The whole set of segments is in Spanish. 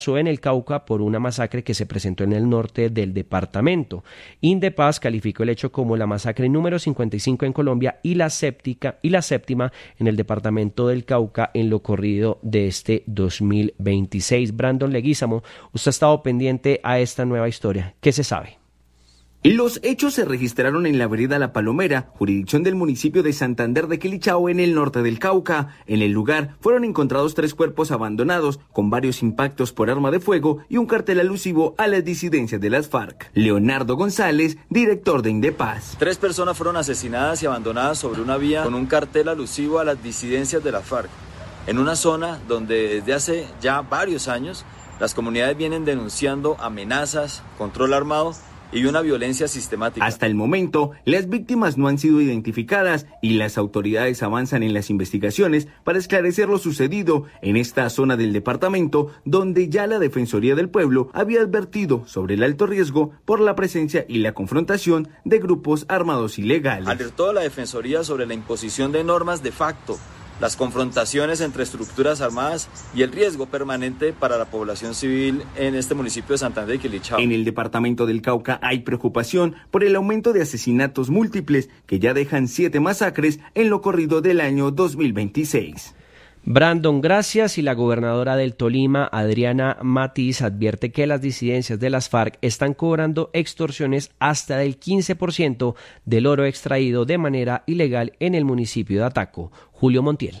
en el Cauca por una masacre que se presentó en el norte del departamento. Indepaz calificó el hecho como la masacre número 55 en Colombia y la séptima en el departamento del Cauca en lo corrido de este 2026. Brandon Leguízamo, usted ha estado pendiente a esta nueva historia. ¿Qué se sabe? Los hechos se registraron en la vereda La Palomera, jurisdicción del municipio de Santander de Quilichao, en el norte del Cauca. En el lugar fueron encontrados 3 cuerpos abandonados, con varios impactos por arma de fuego y un cartel alusivo a las disidencias de las FARC. Leonardo González, director de Indepaz. 3 personas fueron asesinadas y abandonadas sobre una vía con un cartel alusivo a las disidencias de las FARC, en una zona donde desde hace ya varios años las comunidades vienen denunciando amenazas, control armado y una violencia sistemática. Hasta el momento, las víctimas no han sido identificadas y las autoridades avanzan en las investigaciones para esclarecer lo sucedido en esta zona del departamento, donde ya la Defensoría del Pueblo había advertido sobre el alto riesgo por la presencia y la confrontación de grupos armados ilegales. Alertó a la Defensoría sobre la imposición de normas de facto, las confrontaciones entre estructuras armadas y el riesgo permanente para la población civil en este municipio de Santander y Quilichao. En el departamento del Cauca hay preocupación por el aumento de asesinatos múltiples que ya dejan 7 masacres en lo corrido del año 2026. Brandon, gracias. Y la gobernadora del Tolima, Adriana Matiz, advierte que las disidencias de las FARC están cobrando extorsiones hasta del 15% del oro extraído de manera ilegal en el municipio de Ataco. Julio Montiel.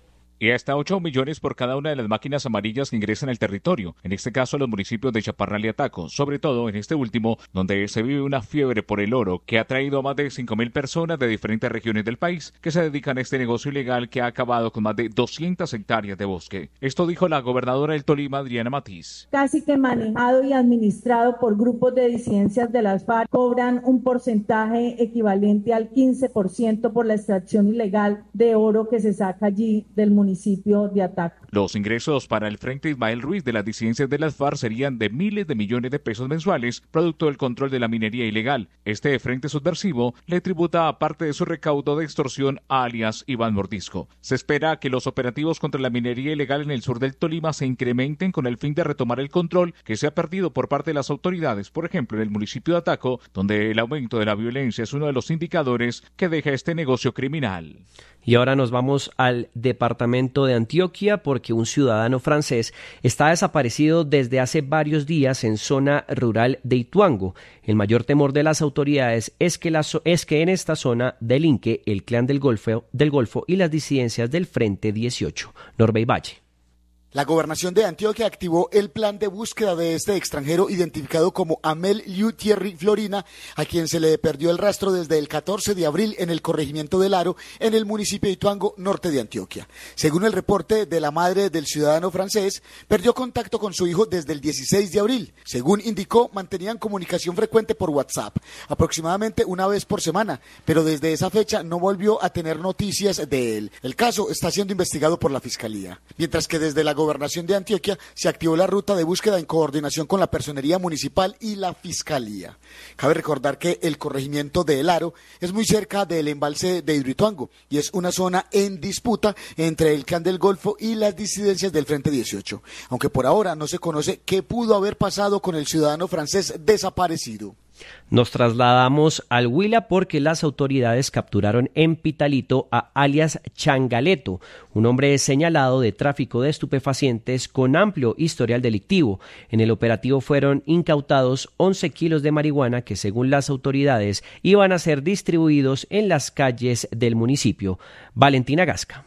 Y hasta 8 millones por cada una de las máquinas amarillas que ingresan al territorio, en este caso los municipios de Chaparral y Ataco, sobre todo en este último, donde se vive una fiebre por el oro que ha traído a más de 5.000 personas de diferentes regiones del país que se dedican a este negocio ilegal que ha acabado con más de 200 hectáreas de bosque. Esto dijo la gobernadora del Tolima, Adriana Matiz. Casi que manejado y administrado por grupos de disidencias de las FARC, cobran un porcentaje equivalente al 15% por la extracción ilegal de oro que se saca allí del municipio de Ataco. Los ingresos para el Frente Ismael Ruiz de las disidencias de las FARC serían de miles de millones de pesos mensuales, producto del control de la minería ilegal. Este frente subversivo le tributa a parte de su recaudo de extorsión a alias Iván Mordisco. Se espera que los operativos contra la minería ilegal en el sur del Tolima se incrementen con el fin de retomar el control que se ha perdido por parte de las autoridades, por ejemplo en el municipio de Ataco, donde el aumento de la violencia es uno de los indicadores que deja este negocio criminal. Y ahora nos vamos al departamento de Antioquia porque un ciudadano francés está desaparecido desde hace varios días en zona rural de Ituango. El mayor temor de las autoridades es que en esta zona delinque el clan del Golfo y las disidencias del Frente 18. Norbey Valle. La gobernación de Antioquia activó el plan de búsqueda de este extranjero identificado como Amel Liu Thierry Florina, a quien se le perdió el rastro desde el 14 de abril en el corregimiento del Aro, en el municipio de Ituango, norte de Antioquia. Según el reporte de la madre del ciudadano francés, perdió contacto con su hijo desde el 16 de abril. Según indicó, mantenían comunicación frecuente por WhatsApp, aproximadamente una vez por semana, pero desde esa fecha no volvió a tener noticias de él. El caso está siendo investigado por la Fiscalía, mientras que desde la Gobernación de Antioquia se activó la ruta de búsqueda en coordinación con la Personería Municipal y la Fiscalía. Cabe recordar que el corregimiento de El Aro es muy cerca del embalse de Hidroituango y es una zona en disputa entre el clan del Golfo y las disidencias del Frente 18, aunque por ahora no se conoce qué pudo haber pasado con el ciudadano francés desaparecido. Nos trasladamos al Huila porque las autoridades capturaron en Pitalito a alias Changaleto, un hombre señalado de tráfico de estupefacientes con amplio historial delictivo. En el operativo fueron incautados 11 kilos de marihuana que, según las autoridades, iban a ser distribuidos en las calles del municipio. Valentina Gasca.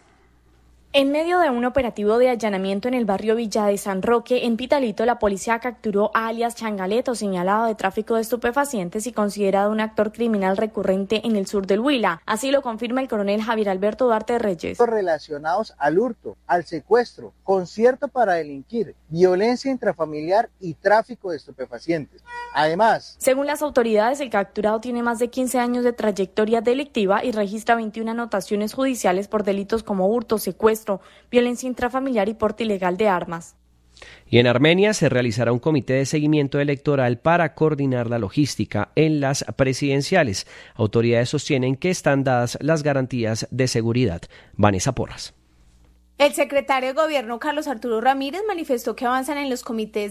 En medio de un operativo de allanamiento en el barrio Villa de San Roque, en Pitalito, la policía capturó a alias Changaleto, señalado de tráfico de estupefacientes y considerado un actor criminal recurrente en el sur del Huila. Así lo confirma el coronel Javier Alberto Duarte Reyes. Relacionados al hurto, al secuestro, concierto para delinquir, violencia intrafamiliar y tráfico de estupefacientes. Además, según las autoridades, el capturado tiene más de 15 años de trayectoria delictiva y registra 21 anotaciones judiciales por delitos como hurto, secuestro, violencia intrafamiliar y porte ilegal de armas. Y en Armenia se realizará un comité de seguimiento electoral para coordinar la logística en las presidenciales. Autoridades sostienen que están dadas las garantías de seguridad. Vanessa Porras. El secretario de Gobierno, Carlos Arturo Ramírez, manifestó que avanzan en los comités